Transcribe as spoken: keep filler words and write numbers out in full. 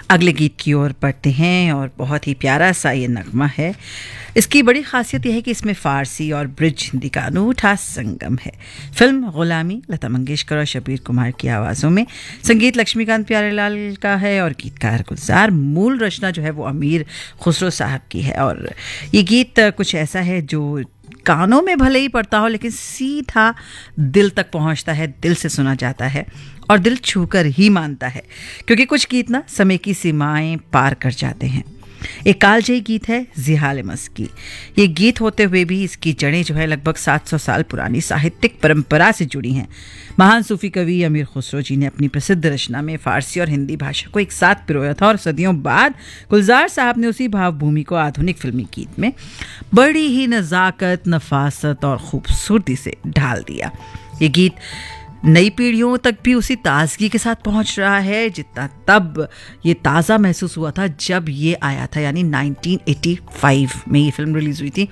अगले गीत की ओर बढ़ते हैं और बहुत ही प्यारा सा ये नगमा है। इसकी बड़ी खासियत यह है कि इसमें फ़ारसी और ब्रिज हिंदी का अनूठा संगम है। फिल्म गुलामी लता मंगेशकर और शबीर कुमार की आवाज़ों में, संगीत लक्ष्मीकांत प्यारेलाल का है और गीतकार गुलजार। मूल रचना जो है वो अमीर खुसरो साहब की है और ये गीत कुछ ऐसा है जो कानों में भले ही पड़ता हो लेकिन सीधा दिल तक पहुंचता है, दिल से सुना जाता है और दिल छूकर ही मानता है, क्योंकि कुछ गीत ना समय की सीमाएं पार कर जाते हैं। एक कालजयी गीत है जिहाल मस्क की। ये गीत होते हुए भी इसकी जड़ें जो है लगभग सात सौ साल पुरानी साहित्यिक परंपरा से जुड़ी हैं। महान सूफी कवि अमीर खुसरो जी ने अपनी प्रसिद्ध रचना में फारसी और हिंदी भाषा को एक साथ पिरोया था और सदियों बाद गुलजार साहब ने उसी भावभूमि को आधुनिक फिल्मी गीत में बड़ी ही नज़ाकत, नफासत और खूबसूरती से ढाल दिया। ये गीत नई पीढ़ियों तक भी उसी ताजगी के साथ पहुंच रहा है जितना तब ये ताज़ा महसूस हुआ था जब ये आया था, यानी नाइनटीन एटी फाइव में ये फिल्म रिलीज़ हुई थी।